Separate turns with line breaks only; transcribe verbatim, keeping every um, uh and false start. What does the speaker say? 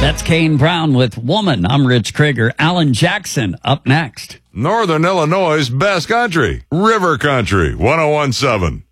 That's Kane Brown with Woman. I'm Rich Krieger. Alan Jackson up next.
Northern Illinois' best country, River Country, one oh one point seven.